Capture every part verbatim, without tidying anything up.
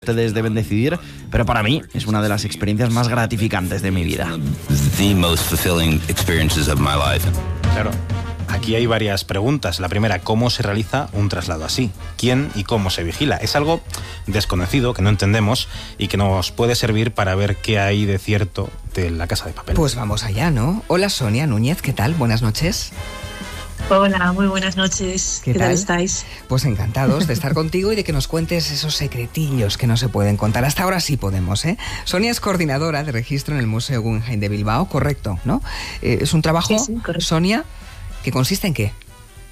ustedes deben decidir, pero para mí es una de las experiencias más gratificantes de mi vida. The most fulfilling experiences of my life. Claro. Aquí hay varias preguntas. La primera, ¿cómo se realiza un traslado así? ¿Quién y cómo se vigila? Es algo desconocido, que no entendemos y que nos puede servir para ver qué hay de cierto de La Casa de Papel. Pues vamos allá, ¿no? Hola, Sonia Núñez, ¿qué tal? Buenas noches. Hola, muy buenas noches. ¿Qué, ¿Qué tal? tal estáis? Pues encantados de estar contigo y de que nos cuentes esos secretillos que no se pueden contar. Hasta ahora sí podemos, ¿eh? Sonia es coordinadora de registro en el Museo Guggenheim de Bilbao, correcto, ¿no? Eh, es un trabajo, sí, sí, correcto. Sonia, ¿que consiste en qué?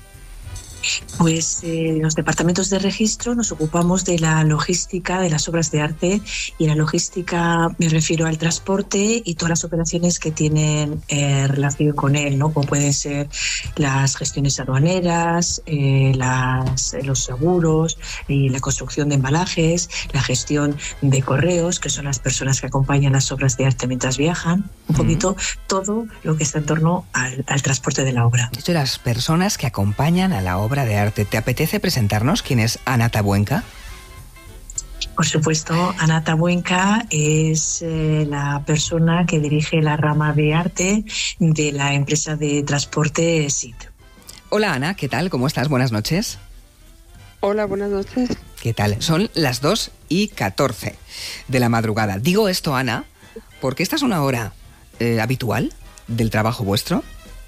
Pues eh, en los departamentos de registro nos ocupamos de la logística de las obras de arte, y la logística me refiero al transporte y todas las operaciones que tienen eh, relación con él, ¿no? Como pueden ser las gestiones aduaneras, eh, las, los seguros, y la construcción de embalajes, la gestión de correos, que son las personas que acompañan las obras de arte mientras viajan, un poquito todo lo que está en torno al, al transporte de la obra. De hecho, las personas que acompañan a la obra de arte. ¿Te apetece presentarnos quién es Ana Tabuenca? Por supuesto, Ana Tabuenca es eh, la persona que dirige la rama de arte de la empresa de transporte S I T. Hola Ana, ¿qué tal? ¿Cómo estás? Buenas noches. Hola, buenas noches. ¿Qué tal? Son las dos y catorce de la madrugada. Digo esto, Ana, porque esta es una hora eh, habitual del trabajo vuestro.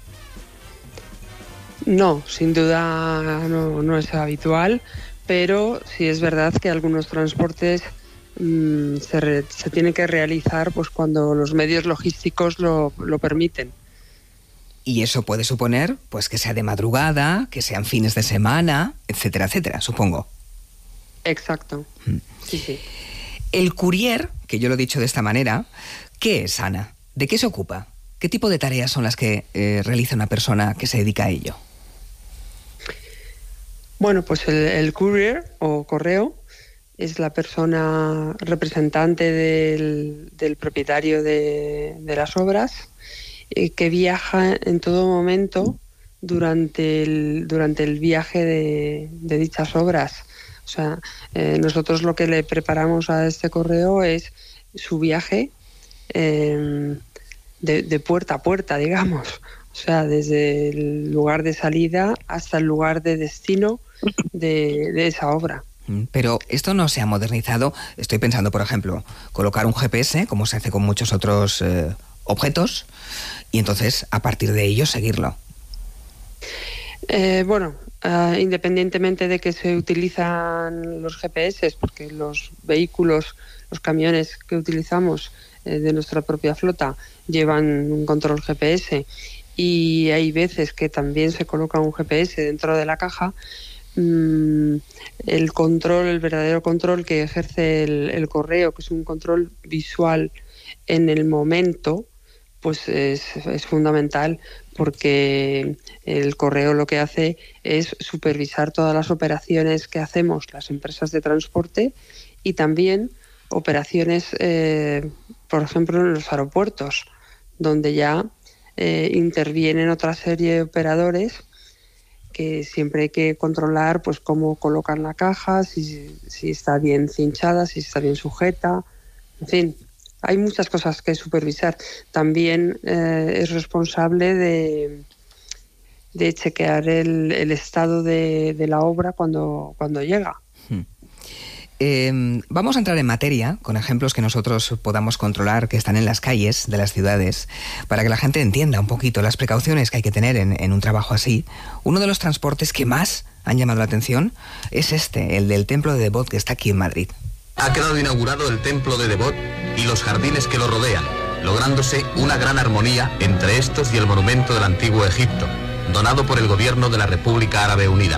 No, sin duda no, no es habitual, pero sí es verdad que algunos transportes mmm, se, re, se tienen que realizar pues cuando los medios logísticos lo, lo permiten. Y eso puede suponer pues que sea de madrugada, que sean fines de semana, etcétera, etcétera, supongo. Exacto. Hmm. Sí, sí. El courier, que yo lo he dicho de esta manera, ¿qué es, Ana? ¿De qué se ocupa? ¿Qué tipo de tareas son las que eh, realiza una persona que se dedica a ello? Bueno, pues el, el courier o correo es la persona representante del, del propietario de, de las obras eh, que viaja en todo momento durante el, durante el viaje de, de dichas obras. O sea, eh, nosotros lo que le preparamos a este correo es su viaje eh, de, de puerta a puerta, digamos. O sea, desde el lugar de salida hasta el lugar de destino de, de esa obra. Pero esto no se ha modernizado. Estoy pensando, por ejemplo, colocar un G P S, como se hace con muchos otros eh, objetos, y entonces, a partir de ello, seguirlo. Eh, bueno, uh, independientemente de que se utilizan los G P S, porque los vehículos, los camiones que utilizamos eh, de nuestra propia flota llevan un control G P S, y hay veces que también se coloca un G P S dentro de la caja. Mmm, el control, el verdadero control que ejerce el, el correo, que es un control visual en el momento, pues es, es fundamental, porque el correo lo que hace es supervisar todas las operaciones que hacemos las empresas de transporte, y también operaciones, eh, por ejemplo, en los aeropuertos, donde ya Eh, intervienen otra serie de operadores que siempre hay que controlar pues cómo colocan la caja, si, si está bien cinchada, si está bien sujeta, en fin, hay muchas cosas que supervisar. También eh, es responsable de, de chequear el, el estado de, de la obra cuando, cuando llega. Hmm. Eh, vamos a entrar en materia con ejemplos que nosotros podamos controlar, que están en las calles de las ciudades, para que la gente entienda un poquito las precauciones que hay que tener en, en un trabajo así. Uno de los transportes que más han llamado la atención es este, el del Templo de Devot, que está aquí en Madrid. Ha quedado inaugurado el Templo de Devot y los jardines que lo rodean, lográndose una gran armonía entre estos y el monumento del antiguo Egipto, donado por el gobierno de la República Árabe Unida.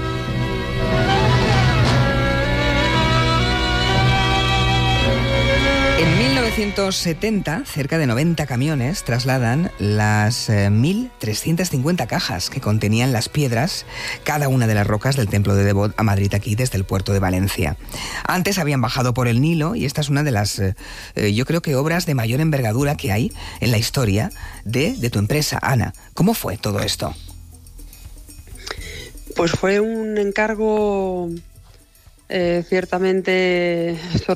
En mil novecientos setenta, cerca de noventa camiones trasladan las eh, mil trescientas cincuenta cajas que contenían las piedras, cada una de las rocas del Templo de Devot, a Madrid, aquí desde el puerto de Valencia. Antes habían bajado por el Nilo, y esta es una de las, eh, eh, yo creo que obras de mayor envergadura que hay en la historia de, de tu empresa, Ana. ¿Cómo fue todo esto? Pues fue un encargo eh, ciertamente sorprendente.